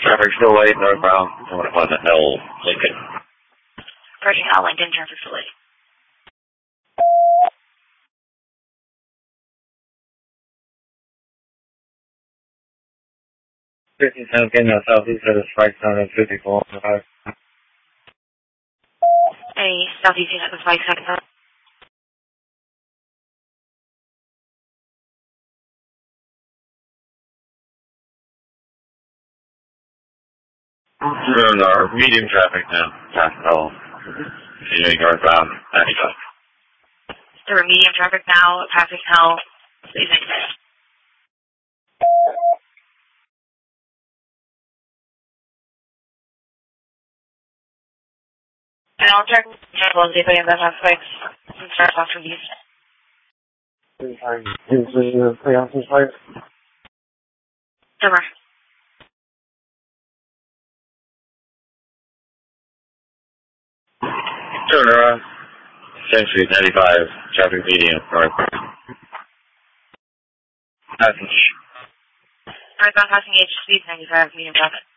Traffic still late, northbound. On the L, Lincoln. Approaching L, Lincoln, traffic still late. Southeast at a spike zone at 54. Hey, southeast at the spike zone. We're in our medium traffic now. Past L. Continuing northbound, 95. Through medium traffic now, passing L, please exit. And I'll check closely if any of them have spikes and start off from these. Summer. Turn around. Century 95, traffic medium, northbound. Passage. Northbound passing H, speed 95, medium traffic.